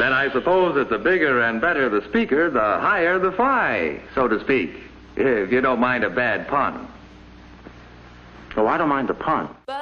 Then I suppose that the bigger and better the speaker, the higher the fly, so to speak. If you don't mind a bad pun. Oh, I don't mind the pun.